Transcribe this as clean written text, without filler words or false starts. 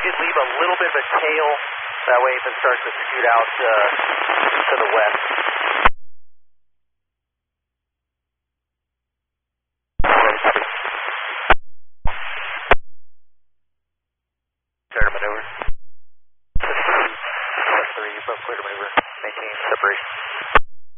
did leave a little bit of a tail. That way if it starts to scoot out to the west.